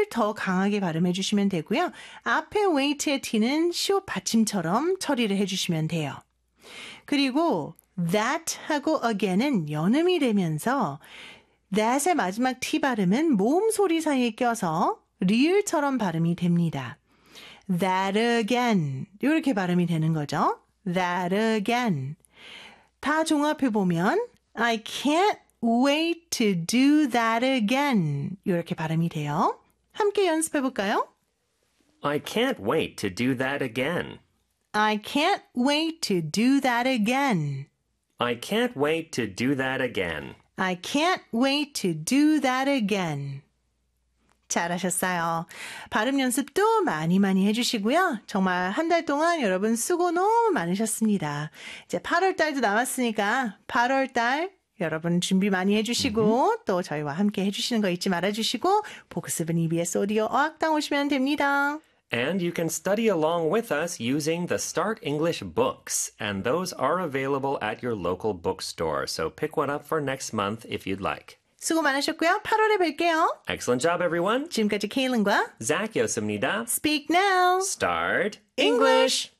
더 강하게 발음해 주시면 되고요. 앞에 wait의 t는 시옷 받침처럼 처리를 해주시면 돼요. 그리고 that 하고 again은 연음이 되면서 that의 마지막 t 발음은 모음 소리 사이에 껴서 리을처럼 발음이 됩니다. That again 이렇게 발음이 되는 거죠. That again. 다 종합해 보면 I can't wait to do that again 이렇게 발음이 돼요. 함께 연습해 볼까요? I can't wait to do that again. I can't wait to do that again. I can't wait to do that again. I can't wait to do that again. 잘하셨어요. 발음 연습도 많이 해주시고요. 정말 한 달 동안 여러분 수고 너무 많으셨습니다. 이제 8월 달도 남았으니까 8월 달 여러분 준비 많이 해주시고 또 저희와 함께 해주시는 거 잊지 말아주시고 복습은 EBS 오디오 어학당 오시면 됩니다. And you can study along with us using the Start English books. And those are available at your local bookstore. So pick one up for next month if you'd like. 수고 많으셨고요. 8월에 뵐게요. Excellent job, everyone. 지금까지 케일린과 Zach였습니다. Speak Now. Start English.